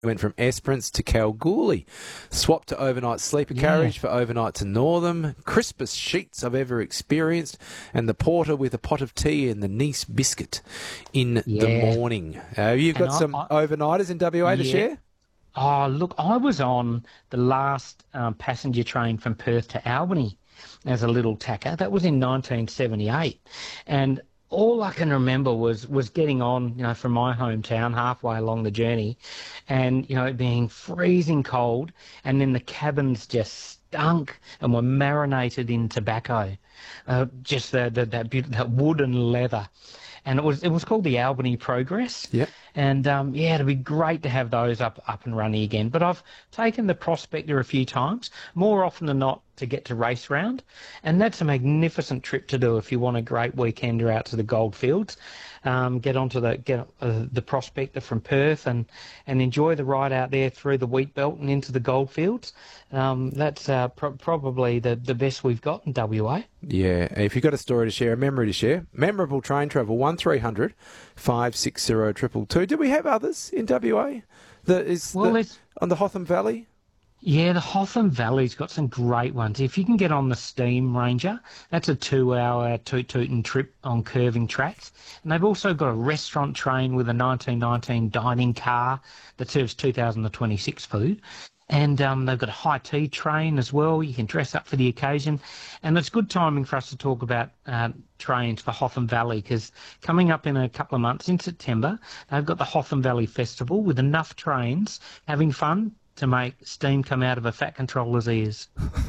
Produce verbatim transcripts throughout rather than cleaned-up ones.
Went from Esperance to Kalgoorlie. Swapped to overnight sleeper Yeah. carriage for overnight to Northam. Crispest sheets I've ever experienced. And the porter with a pot of tea and the Nice biscuit in the Yeah. morning. Uh, you've got And I- some I- overnighters in W A to Yeah. share? Oh, look, I was on the last um, passenger train from Perth to Albany as a little tacker. That was in nineteen seventy-eight. And all I can remember was was getting on, you know, from my hometown halfway along the journey and, you know, it being freezing cold and then the cabins just stunk and were marinated in tobacco, uh, just the, the, that, beaut- that wood and leather. And it was it was called the Albany Progress. Yep. And um, yeah, it'd be great to have those up up and running again. But I've taken the Prospector a few times, more often than not to get to race round, and that's a magnificent trip to do if you want a great weekender out to the Goldfields. Um, get onto the get uh, the Prospector from Perth and and enjoy the ride out there through the wheat belt and into the Goldfields. Um, that's uh, pro- probably the the best we've got in W A. Yeah, if you've got a story to share, a memory to share, memorable train travel, one three hundred five six zero two two two. Do we have others in W A? The, is Well, the, it's on the Hotham Valley? Yeah, the Hotham Valley's got some great ones. If you can get on the Steam Ranger, that's a two-hour toot-tootin' trip on curving tracks. And they've also got a restaurant train with a nineteen nineteen dining car that serves two thousand twenty-six food. And um, they've got a high tea train as well. You can dress up for the occasion. And it's good timing for us to talk about um, trains for Hotham Valley because coming up in a couple of months in September, they've got the Hotham Valley Festival with enough trains having fun to make steam come out of a fat controller's ears.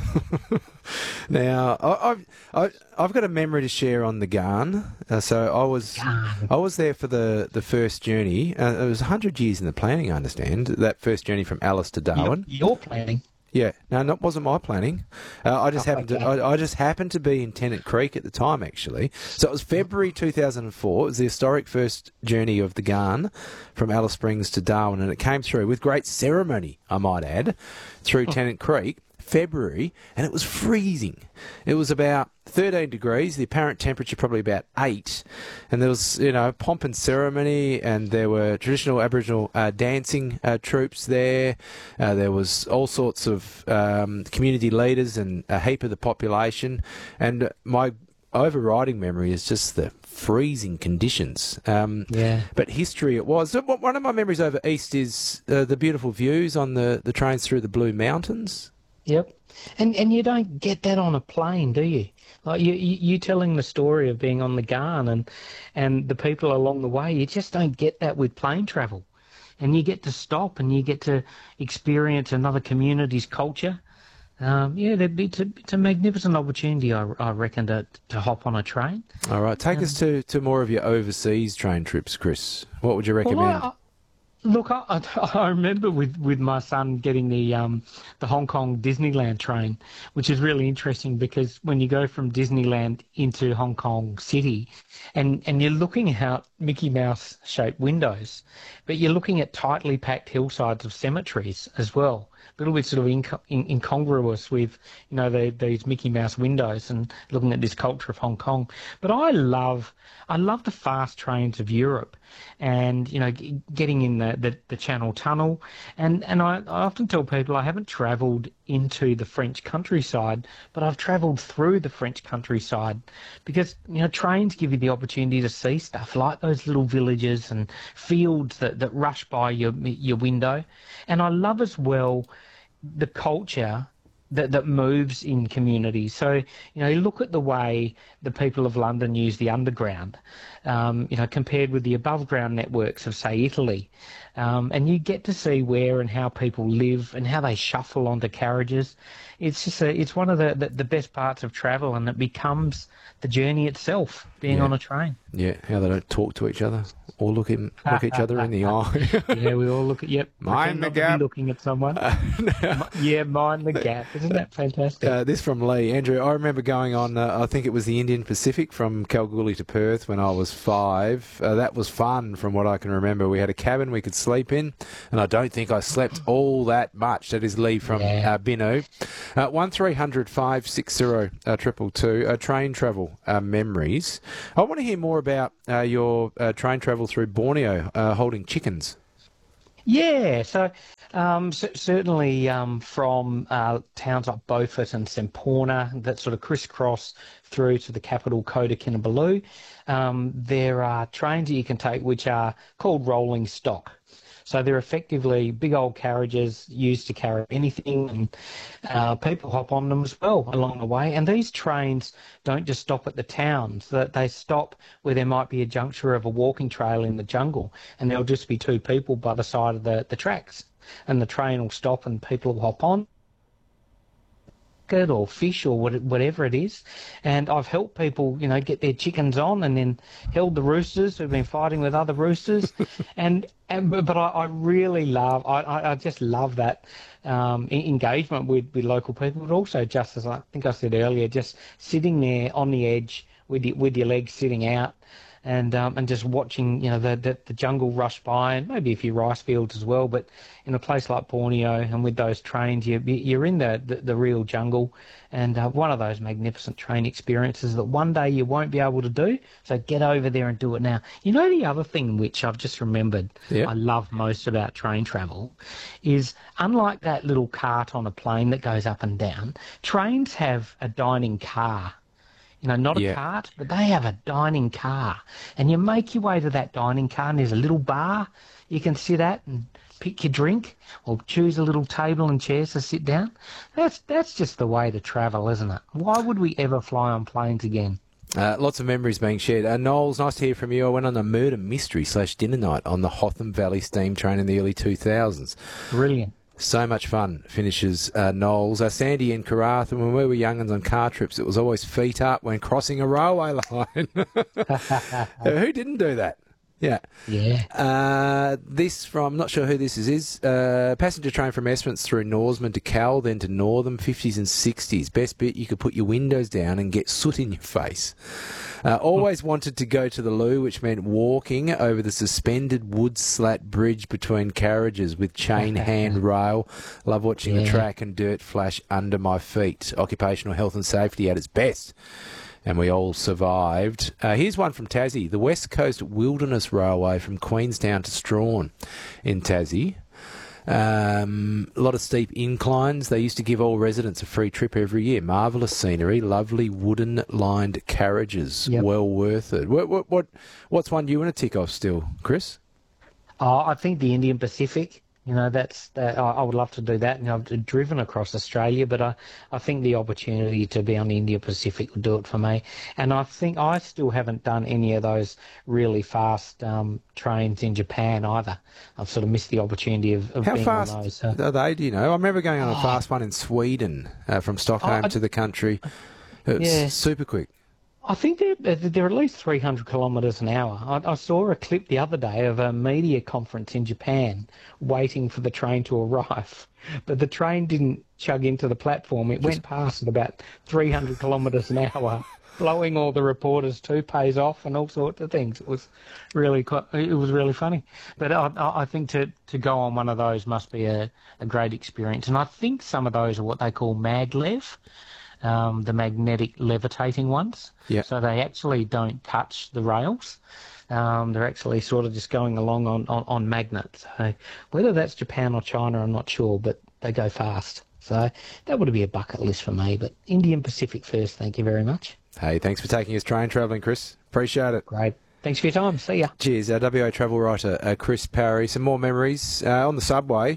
Now, I, I've I, I've got a memory to share on the Garn. Uh, so I was Garn. I was there for the, the first journey. Uh, it was a hundred years in the planning, I understand. That first journey from Alice to Darwin. You're, you're planning. Yeah, no, that wasn't my planning. Uh, I just Oh, happened okay. to. I, I just happened to be in Tennant Creek at the time, actually. So it was February two thousand four. It was the historic first journey of the Garn from Alice Springs to Darwin, and it came through with great ceremony, I might add, through Tennant Creek. February, and it was freezing. It was about thirteen degrees, the apparent temperature probably about eight, and there was, you know, pomp and ceremony, and there were traditional Aboriginal uh, dancing uh, troops there. Uh, there was all sorts of um, community leaders and a heap of the population, and my overriding memory is just the freezing conditions. Um, Yeah. But history it was. So one of my memories over east is uh, the beautiful views on the, the trains through the Blue Mountains. Yep. And and you don't get that on a plane, do you? Like you, you you telling the story of being on the Garn and and the people along the way, you just don't get that with plane travel. And you get to stop and you get to experience another community's culture. Um, yeah, that'd be, it's, a, it's a magnificent opportunity, I, I reckon, to, to hop on a train. All right, take us to, to more of your overseas train trips, Chris. What would you recommend? Well, I, I, look, I, I I remember with, with my son getting the um, the Hong Kong Disneyland train, which is really interesting because when you go from Disneyland into Hong Kong City, and, and you're looking out Mickey Mouse shaped windows, but you're looking at tightly packed hillsides of cemeteries as well. A little bit sort of inco- in, incongruous with, you know, the, these Mickey Mouse windows and looking at this culture of Hong Kong. But I love, I love the fast trains of Europe, and you know, g- getting in the, the, the Channel Tunnel, and and I, I often tell people I haven't travelled into the French countryside, but I've travelled through the French countryside, because you know trains give you the opportunity to see stuff like those little villages and fields that, that rush by your your window, and I love as well the culture that, that moves in communities. So, you know, you look at the way the people of London use the underground, um, you know, compared with the above ground networks of, say, Italy. Um, and you get to see where and how people live and how they shuffle onto carriages. It's just a, it's one of the, the, the best parts of travel, and it becomes the journey itself, being Yeah. on a train. Yeah, how they don't talk to each other or look in, look each other in the eye. Yeah, we all look at, yep. Mind pretend the not to be gap. looking at someone. Now, Yeah, mind the gap. Isn't that fantastic? Uh, this from Lee. Andrew, I remember going on, uh, I think it was the Indian Pacific from Kalgoorlie to Perth when I was five. Uh, that was fun from what I can remember. We had a cabin we could sleep in, and I don't think I slept all that much. That is Lee from Yeah. uh, Binu. Uh, one three hundred five six zero two two two, uh, train travel uh, memories. I want to hear more about uh, your uh, train travel through Borneo uh, holding chickens. Yeah, so um, c- certainly um, from uh, towns like Beaufort and Semporna that sort of crisscross through to the capital, Kota Kinabalu, um, there are trains that you can take which are called rolling stock. So they're effectively big old carriages used to carry anything, and uh, people hop on them as well along the way. And these trains don't just stop at the towns; that they stop where there might be a juncture of a walking trail in the jungle, and there'll just be two people by the side of the, the tracks, and the train will stop and people will hop on or fish or whatever it is. And I've helped people, you know, get their chickens on and then held the roosters who've been fighting with other roosters. and, and But I, I really love, I, I just love that um, engagement with, with local people, but also just as I think I said earlier, just sitting there on the edge with your, with your legs sitting out. And um, and just watching, you know, the, the the jungle rush by, and maybe a few rice fields as well. But in a place like Borneo, and with those trains, you you're in the the, the real jungle, and uh, one of those magnificent train experiences that one day you won't be able to do. So get over there and do it now. You know, the other thing which I've just remembered, Yeah. I love most about train travel, is unlike that little cart on a plane that goes up and down, trains have a dining car. You know, not a Yeah. cart, but they have a dining car. And you make your way to that dining car, and there's a little bar you can sit at and pick your drink, or choose a little table and chairs to sit down. That's that's just the way to travel, isn't it? Why would we ever fly on planes again? Uh, lots of memories being shared. Uh, Knowles, nice to hear from you. I went on a murder mystery slash dinner night on the Hotham Valley steam train in the early two thousands. Brilliant. So much fun, finishes uh, Knowles. Uh, Sandy and Karratha, when we were young'uns on car trips, it was always feet up when crossing a railway line. Uh, who didn't do that? Yeah. Yeah. Uh, this from, not sure who this is, is uh, passenger train from Esperance through Norseman to Cal, then to Northam, fifties and sixties. Best bit, you could put your windows down and get soot in your face. Uh, always wanted to go to the loo, which meant walking over the suspended wood slat bridge between carriages with chain handrail. Love watching the Yeah. track and dirt flash under my feet. Occupational health and safety at its best. And we all survived. Uh, here's one from Tassie. The West Coast Wilderness Railway from Queenstown to Strahan in Tassie. Um, a lot of steep inclines. They used to give all residents a free trip every year. Marvellous scenery, lovely wooden-lined carriages. Yep. Well worth it. What, what, what, what's one you want to tick off still, Chris? Oh, I think the Indian Pacific. You know, that's that, I I would love to do that. And I've driven across Australia, but I, I think the opportunity to be on the Indian Pacific would do it for me. And I think I still haven't done any of those really fast um, trains in Japan either. I've sort of missed the opportunity of, of How being fast on those. So. are they, do you know? I remember going on a Oh. fast one in Sweden uh, from Stockholm Oh, I- to the country. It was Yeah. super quick. I think they're, they're at least three hundred kilometres an hour. I, I saw a clip the other day of a media conference in Japan waiting for the train to arrive. But the train didn't chug into the platform. It went past at about three hundred kilometres an hour, blowing all the reporters' toupees off and all sorts of things. It was really quite, it was really funny. But I, I think to, to go on one of those must be a, a great experience. And I think some of those are what they call maglev. Um, the magnetic levitating ones. Yeah. So they actually don't touch the rails. Um, they're actually sort of just going along on, on, on magnets. So whether that's Japan or China, I'm not sure, but they go fast. So that would be a bucket list for me. But Indian Pacific first, thank you very much. Hey, thanks for taking us train travelling, Chris. Appreciate it. Great. Thanks for your time. See ya. Cheers. Our W A travel writer, uh, Chris Parry. Some more memories uh, on the subway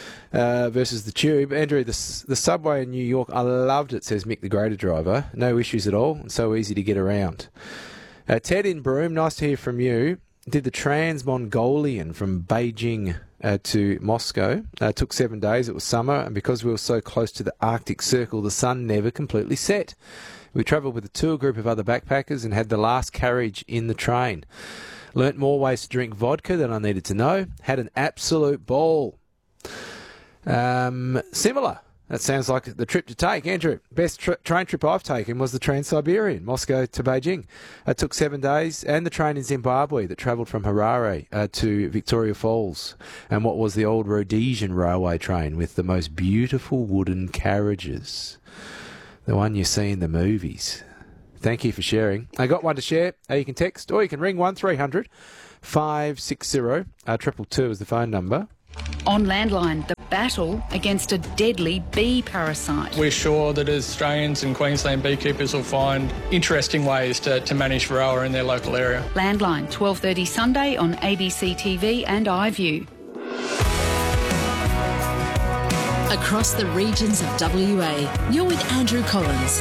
uh, versus the tube. Andrew, the, s- the subway in New York, I loved it, says Mick, the grader driver. No issues at all, and so easy to get around. Uh, Ted in Broome, nice to hear from you. Did the Trans-Mongolian from Beijing uh, to Moscow. Uh, took seven days. It was summer, and because we were so close to the Arctic Circle, the sun never completely set. We travelled with a tour group of other backpackers and had the last carriage in the train. Learnt more ways to drink vodka than I needed to know. Had an absolute ball. Um, similar. That sounds like the trip to take. Andrew, best tra- train trip I've taken was the Trans-Siberian, Moscow to Beijing. It took seven days, and the train in Zimbabwe that travelled from Harare uh, to Victoria Falls, and what was the old Rhodesian railway train with the most beautiful wooden carriages. The one you see in the movies. Thank you for sharing. I got one to share. Uh, you can text or you can ring one three hundred five six zero. Uh, triple two is the phone number. On Landline, the battle against a deadly bee parasite. We're sure that Australians and Queensland beekeepers will find interesting ways to, to manage Varroa in their local area. Landline, twelve thirty Sunday on A B C T V and iView. Across the regions of W A, you're with Andrew Collins.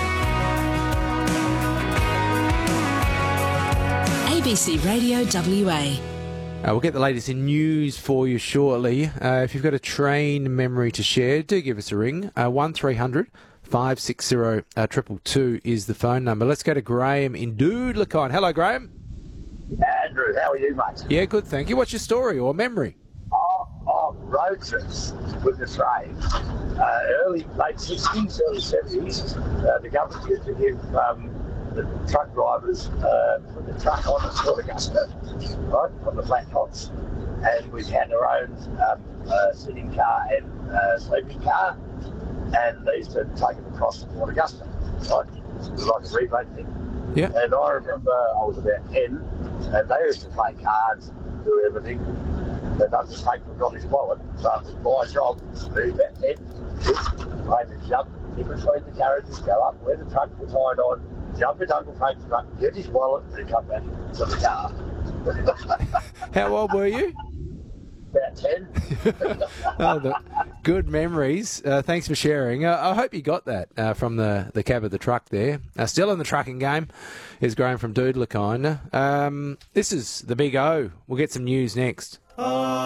A B C Radio W A. Uh, we'll get the latest in news for you shortly. Uh, if you've got a train memory to share, do give us a ring. Uh, one three hundred five six zero two two two is the phone number. Let's go to Graham in Doodlakine. Hello, Graham. Andrew, how are you, mate? Yeah, good, thank you. What's your story or memory? Oh, oh road trips with the train. Uh, early, late sixties, early seventies, uh, the government used to give um, the truck drivers uh, put the truck on at Port Augusta, right, on the flat tops, and we had our own um, uh, sitting car and uh, sleeping car, and they used to take them across to Port Augusta, right? It was like a rebate thing. Yeah. And I remember I was about ten, and they used to play cards, do everything. They don't just take from his wallet, so it was my job to be about ten, I had to jump in between the carriages, go up where the truck was tied on, jump in Uncle Frank's truck, get his wallet, and come back to the car. How old were you? About ten. Oh, the good memories. Uh, thanks for sharing. Uh, I hope you got that uh, from the, the cab of the truck there. Uh, still in the trucking game is Graham from Doodlakine. Um, this is the Big O. We'll get some news next.